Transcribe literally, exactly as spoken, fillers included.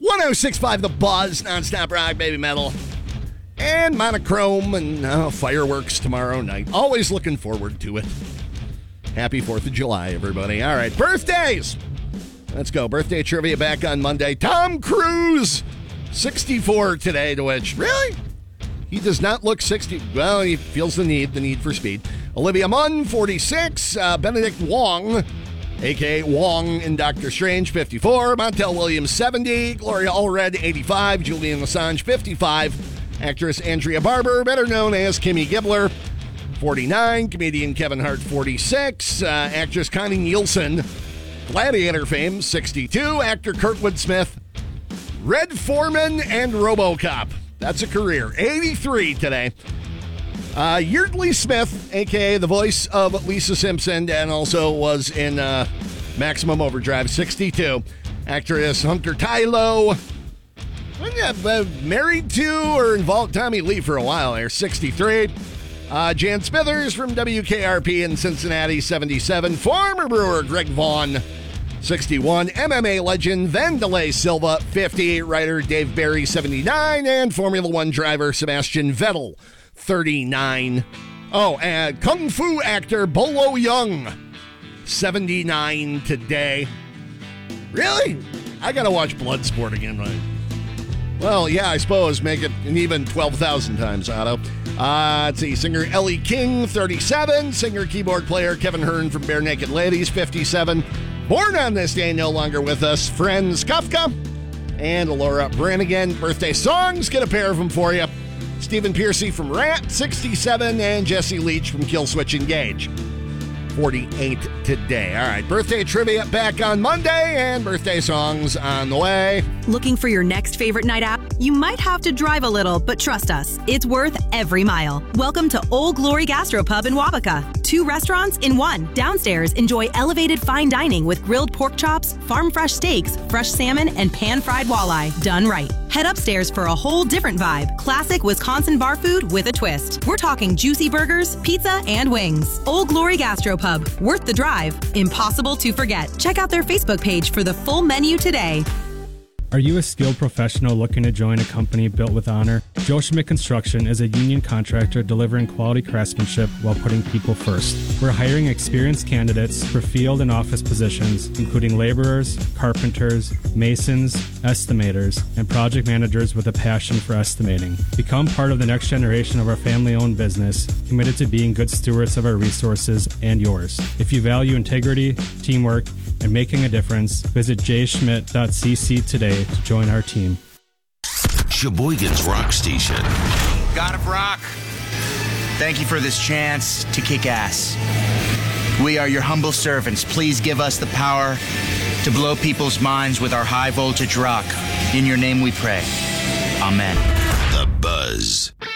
one oh six point five The Buzz, nonstop rock, baby metal, and monochrome and uh, fireworks tomorrow night. Always looking forward to it. Happy fourth of July, everybody. All right, birthdays. Let's go. Birthday trivia back on Monday. Tom Cruise, sixty-four today, to which, really? He does not look sixty. Well, he feels the need, the need for speed. Olivia Munn, forty-six. Uh, Benedict Wong, a k a. Wong in Doctor Strange, fifty-four. Montel Williams, seventy. Gloria Allred, eighty-five. Julian Assange, fifty-five. Actress Andrea Barber, better known as Kimmy Gibbler, forty-nine. Comedian Kevin Hart, forty-six. Uh, actress Connie Nielsen, Gladiator fame, sixty-two. Actor Kurtwood Smith, Red Foreman, and RoboCop. That's a career. eighty-three today. Uh, Yeardley Smith, a k a the voice of Lisa Simpson, and also was in uh, Maximum Overdrive, sixty-two. Actress Hunter Tylo, uh, married to or involved Tommy Lee for a while there, sixty-three. Uh, Jan Smithers from W K R P in Cincinnati, seventy-seven. Former Brewer Greg Vaughn, sixty-one. M M A legend Vanderlei Silva, fifty. Writer Dave Barry, seventy-nine. And Formula One driver Sebastian Vettel, thirty-nine. Oh, and Kung Fu actor Bolo Young, seventy-nine today. Really? I gotta watch Bloodsport again, right? Well, yeah, I suppose. Make it an even twelve thousand times, Otto. Uh, let's see. Singer Ellie King, thirty-seven. Singer, keyboard player Kevin Hearn from Bare Naked Ladies, fifty-seven. Born on this day, no longer with us, Franz Kafka and Laura Branigan. Birthday songs, get a pair of them for you. Stephen Pearcy from Rat, sixty-seven. And Jesse Leach from Killswitch Engage, forty-eight today. All right, birthday trivia back on Monday and birthday songs on the way. Looking for your next favorite night out? You might have to drive a little, but trust us, it's worth every mile. Welcome to Old Glory Gastropub in Wabaka. Two restaurants in one. Downstairs, enjoy elevated fine dining with grilled pork chops, farm fresh steaks, fresh salmon, and pan-fried walleye, done right. Head upstairs for a whole different vibe. Classic Wisconsin bar food with a twist. We're talking juicy burgers, pizza, and wings. Old Glory Gastropub, worth the drive, impossible to forget. Check out their Facebook page for the full menu today. Are you a skilled professional looking to join a company built with honor? Joe Schmidt Construction is a union contractor delivering quality craftsmanship while putting people first. We're hiring experienced candidates for field and office positions, including laborers, carpenters, masons, estimators, and project managers with a passion for estimating. Become part of the next generation of our family-owned business, committed to being good stewards of our resources and yours. If you value integrity, teamwork, and making a difference, visit j schmidt dot c c today to join our team. Sheboygan's Rock Station. God of Rock, thank you for this chance to kick ass. We are your humble servants. Please give us the power to blow people's minds with our high voltage rock. In your name we pray. Amen. The Buzz.